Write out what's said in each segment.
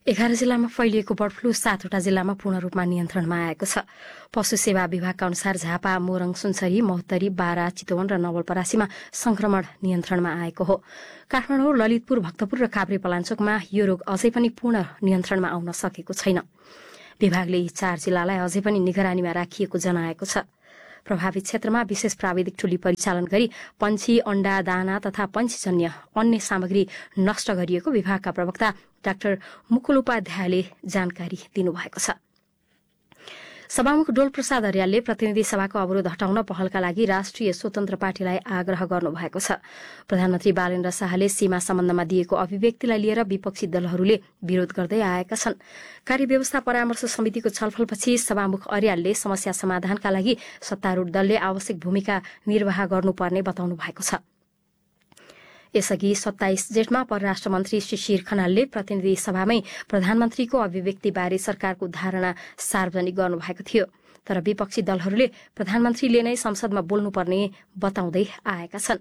11 जिल्लामा फैलिएको bird flu 7वटा जिल्लामा पूर्ण रूपमा नियन्त्रणमा आएको छ। पशु सेवा विभागका अनुसार झापा, मोरङ, सुनसरी, महोत्तरी, बारा, चितवन र नवलपरासीमा संक्रमण नियन्त्रणमा आएको हो। काठमाडौँ, ललितपुर, भक्तपुर र काभ्रेपलाञ्चोकमा यो रोग अझै पनि पूर्ण नियन्त्रणमा आउन सकेको छैन। विभागले यी 4 जिल्लालाई अझै पनि निगरानीमा राखिएको जनाएको छ। प्रभावित क्षेत्रमा विशेष प्राविधिक टोली परिचालन गरी पंक्षी, अण्डा, दाना तथा पंक्षीजन्य अन्य सामग्री नष्ट गरिएको विभागका प्रवक्ता डाक्टर मुकुल उपाध्यायले जानकारी दिनुभएको छ। सभामुख डोल प्रसाद अर्यालले प्रतिनिधि सभाको अवरोध हटाउन पहलका लागि राष्ट्रिय स्वतन्त्र पार्टीलाई आग्रह गर्नुभएको छ। प्रधानमन्त्री बालेन्द्र शाहले सीमा सम्बन्धमा दिएको अभिव्यक्तिलाई लिएर विपक्षी दलहरूले विरोध गर्दै आएका छन्। कार्यव्यवस्था परामर्श समितिको छलफलपछि सभामुख अर्यालले समस्या समाधानका लागि सत्तारूढ दलले आवश्यक भूमिका निर्वाह गर्नुपर्ने बताउनु भएको छ। यसअघि 27 जेठमा परराष्ट्र मन्त्री शिशिर खनालले प्रतिनिधि सभामै प्रधानमन्त्रीको अभिव्यक्तिबारे सरकारको धारणा सार्वजनिक गर्नुभएको थियो। तर विपक्षी दलहरूले प्रधानमन्त्रीले नै संसदमा बोल्नुपर्ने बताउँदै आएका छन्।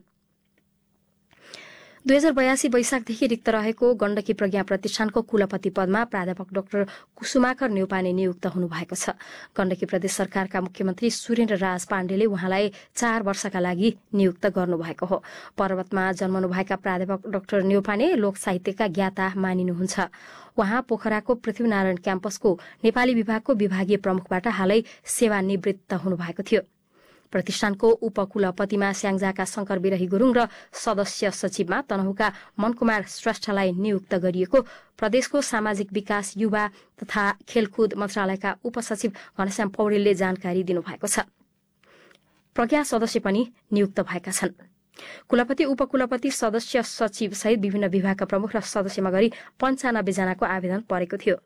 2082 वैशाखदेखि रिक्त रहेको गण्डकी प्रज्ञा प्रतिष्ठानको कुलपति पदमा प्राध्यापक डाक्टर कुसुमाकर न्यौपाने नियुक्त हुनुभएको छ। गण्डकी प्रदेश सरकारका मुख्यमन्त्री सुरेन्द्र राज पाण्डेले उहाँलाई 4 वर्षका लागि नियुक्त गर्नुभएको हो। पर्वतमा जन्मनुभएका प्राध्यापक डाक्टर न्यौपाने लोक साहित्यका ज्ञाता मानिनुहुन्छ। उहाँ पोखराको पृथ्वीनारायण क्याम्पसको नेपाली विभागको विभागीय प्रमुखबाट हालै सेवानिवृत्त हुनुभएको थियो। प्रतिष्ठानको उपकुलपतिमा स्याङ्जाका शंकर बिरही गुरूङ र सदस्य सचिवमा तनहुका मनकुमार श्रेष्ठलाई नियुक्त गरिएको प्रदेशको सामाजिक विकास, युवा तथा खेलकुद मन्त्रालयका उपसचिव घनश्याम पौडेलले जानकारी दिनुभएको छ। प्रज्ञा सदस्य पनि नियुक्त भएका छन्। कुलपति, उपकुलपति, सदस्य सचिव सहित विभिन्न विभागका प्रमुख र सदस्यमा गरी 95 जनाको आवेदन परेको थियो।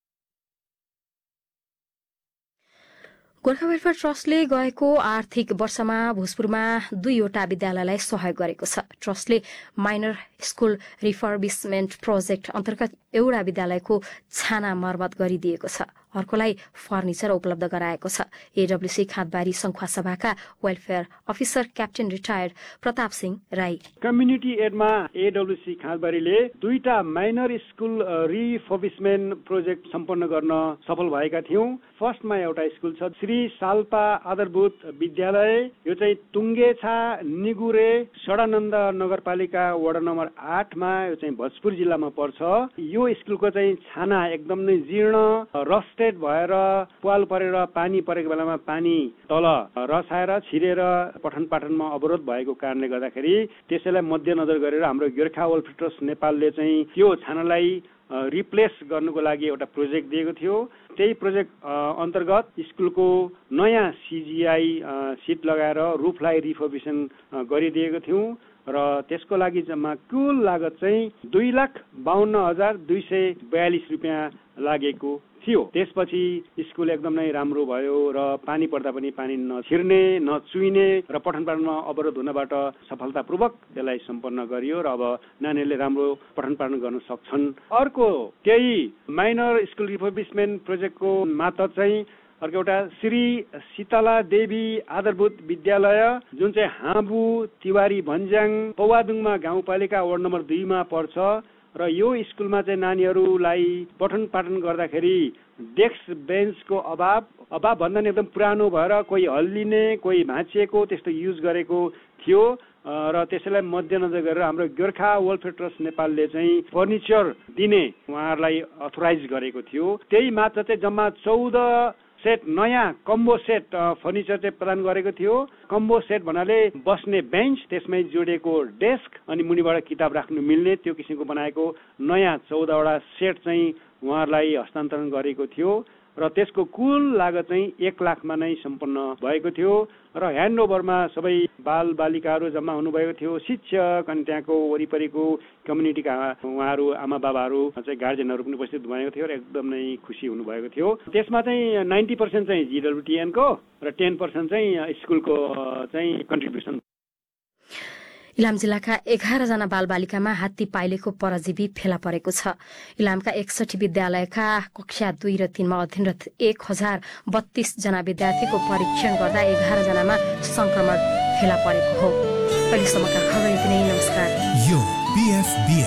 गोर्खा वेलफेयर ट्रस्टले गएको आर्थिक वर्षमा भोजपुरमा 2वटा विद्यालयलाई सहयोग गरेको छ। ट्रस्टले माइनर स्कूल रिफर्बिसमेन्ट प्रोजेक्ट अन्तर्गत एउटा विद्यालयको छाना मर्मत गरिदिएको छ। अर्कोलाई फर्निचर उपलब्ध गराएको छ। एडब्ल्यूसी खाँदबारी संखुवा सभाका welfare officer captain retired Pratap Singh Rai, community एडमा एडब्ल्यूसी खाँदबारीले 2टा minor school रिफर्बिसमेन्ट project सम्पन्न गर्न सफल भएका थियौं। फर्स्टमा एउटा स्कूल छ श्री साल्पा आधारभूत विद्यालय, यो चाहिँ तुङ्गेछा निगुरे सडानन्द नगरपालिका वडा नम्बर 8 मा, यो चाहिँ भोजपुर जिल्लामा पर्छ। यो स्कुलको चाहिँ छाना एकदम नै जीर्ण, रस्टेड भएर पाल परेर पानी परेको बेलामा पानी तल रसाएर छिरेर पठन पाठनमा अवरोध भएको कारणले गर्दाखेरि त्यसैलाई मध्यनजर गरेर हाम्रो गोर्खा वेलफेयर ट्रस्ट नेपालले चाहिँ त्यो छानालाई रिप्लेस गर्नुको लागि एउटा प्रोजेक्ट दिएको थियो। त्यही प्रोजेक्ट अन्तर्गत स्कुलको नयाँ CGI सिट लगाएर रुफलाई रिफर्बिसन गरिदिएको थियौं र त्यसको लागि जम्मा कुल लागत चाहिँ 2,52,242 रुपियाँ लागेको थियो। त्यसपछि स्कुल एकदम नै राम्रो भयो र पानी पर्दा पनि पानी नछिर्ने, नचुइने र पठन पाठनमा अवरोध हुनबाट सफलतापूर्वक त्यसलाई सम्पन्न गरियो र अब नानीहरूले राम्रो पठन पाठन गर्न सक्छन्। अर्को केही माइनर स्कुल रिफर्बिसमेन्ट प्रोजेक्टको मातहत चाहिँ अर्को एउटा श्री शीतला देवी आधारभूत विद्यालय, जुन चाहिँ हाबु तिवारी भन्ज्याङ पौवादुङमा गाउँपालिका वार्ड नम्बर 2 मा पर्छ र यो स्कुलमा चाहिँ नानीहरूलाई पठन पाठन गर्दाखेरि डेस्क बेन्चको अभाव भन्दा नि एकदम पुरानो भएर कोही हल्लिने, कोही भाँचिएको त्यस्तो युज गरेको थियो र त्यसैलाई मध्यनजर गरेर हाम्रो गोर्खा वेलफेयर ट्रस्ट नेपालले चाहिँ फर्निचर दिने उहाँहरूलाई अथोराइज गरेको थियो। त्यही मात्र चाहिँ जम्मा 14 सेट नयाँ कम्बो सेट फर्निचर चाहिँ प्रदान गरेको थियो। कम्बो सेट भन्नाले बस्ने बेन्च, त्यसमै जोडिएको डेस्क अनि मुनिबाट किताब राख्नु मिल्ने त्यो किसिमको बनाएको नयाँ 14वटा सेट चाहिँ उहाँहरूलाई हस्तान्तरण गरेको थियो र त्यसको कुल लागत चाहिँ 1 लाखमा नै सम्पन्न भएको थियो र ह्यान्डओभरमा सबै बाल बालिकाहरू जम्मा हुनुभएको थियो। शिक्षक अनि त्यहाँको वरिपरिको कम्युनिटीका उहाँहरू आमा बाबाहरू चाहिँ गार्जेनहरू पनि उपस्थित भएको थियो र एकदम नै खुसी हुनुभएको थियो। त्यसमा चाहिँ 90% चाहिँ GWTN को र 10% चाहिँ स्कुलको चाहिँ कन्ट्रिब्युसन। इलाम जिल्लाका 11 जना बालबालिकामा हात्ती पाइलेको परजीवी फेला परेको छ। इलामका 61 विद्यालयका कक्षा 2 र 3 मा अध्ययनरत 1032 जना विद्यार्थीको परीक्षण गर्दा 11 जनामा संक्रमण फेला परेको हो। अहिलेसम्मका खबर यति नै। नमस्कार।